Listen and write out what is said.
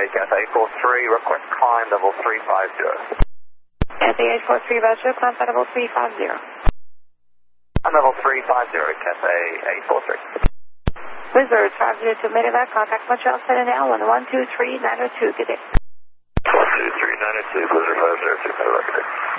Cathay 843, request climb level 350. Cathay 843, Roger, climb flight level 350. On level 350, Cathay 843. Wizard, 502 Medevac, contact Montreal Centennial, 1123 902, good day. 123 902, Blizzard 502, Medevac, good day.